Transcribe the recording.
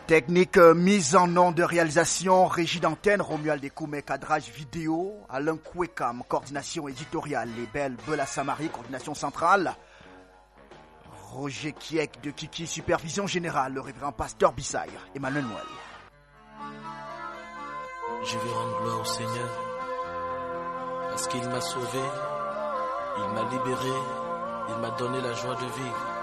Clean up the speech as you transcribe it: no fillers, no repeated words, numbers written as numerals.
Technique mise en nom de réalisation, régie d'antenne, Romuald Ekoumé, cadrage vidéo, Alain Kouekam, coordination éditoriale, les belles Bela Samari, coordination centrale, Roger Kiek de Kiki, supervision générale, le révérend pasteur Bissaï, Emmanuel Noël. Je vais rendre gloire au Seigneur, parce qu'il m'a sauvé, il m'a libéré, il m'a donné la joie de vivre.